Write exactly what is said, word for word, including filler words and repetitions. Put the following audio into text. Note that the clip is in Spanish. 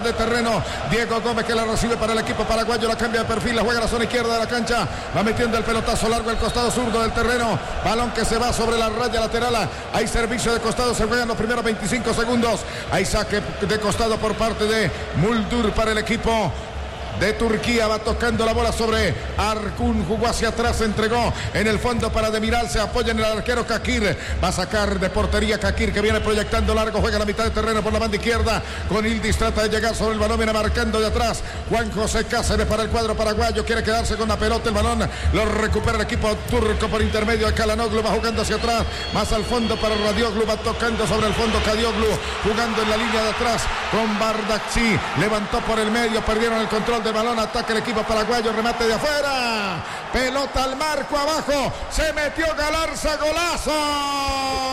de terreno. Diego Gómez que la recibe para el equipo paraguayo, la cambia de perfil, la juega a la zona izquierda de la cancha, va metiendo el pelotazo largo al costado zurdo del terreno, balón que se va sobre la raya lateral, hay servicio de costado, se juegan los primeros veinticinco segundos, hay saque de costado por parte de Muldur para el equipo de Turquía. Va tocando la bola sobre Arkun, jugó hacia atrás, entregó en el fondo para Demiral, se apoya en el arquero Kakir, va a sacar de portería Kakir que viene proyectando largo, juega a la mitad de terreno por la banda izquierda, con Ildis trata de llegar sobre el balón, viene marcando de atrás Juan José Cáceres para el cuadro paraguayo, quiere quedarse con la pelota, el balón lo recupera el equipo turco por intermedio de Kalanoglu, va jugando hacia atrás, más al fondo para Radioglu, va tocando sobre el fondo Kadioglu, jugando en la línea de atrás con Bardakci, levantó por el medio, perdieron el control del balón, ataca el equipo paraguayo, remate de afuera, pelota al marco abajo, se metió Galarza, golazo.